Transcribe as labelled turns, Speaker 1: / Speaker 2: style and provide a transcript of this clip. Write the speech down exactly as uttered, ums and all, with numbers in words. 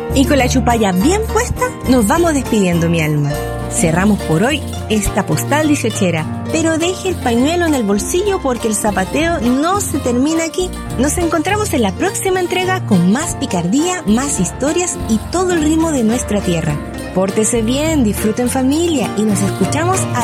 Speaker 1: Y con la chupalla bien puesta, nos vamos despidiendo, mi alma. Cerramos por hoy esta postal dieciochera, pero deje el pañuelo en el bolsillo porque el zapateo no se termina aquí. Nos encontramos en la próxima entrega con más picardía, más historias y todo el ritmo de nuestra tierra. Pórtese bien, disfruten familia y nos escuchamos a